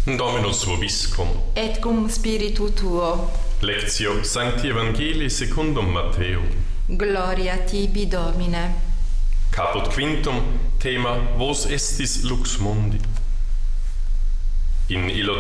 Dominus vobiscum. Et cum spiritu tuo. Lectio Sancti Evangelii secundum Matteo. Gloria tibi, Domine. Caput quintum, thema Vos estis lux mundi. In illo